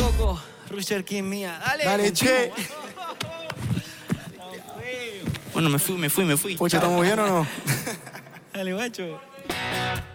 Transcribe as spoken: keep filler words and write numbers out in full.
Coco, Rusher King mía. Dale. Dale, che. Bueno, me fui, me fui, me fui. Pucha, ¿estamos bien o no? Dale, guacho.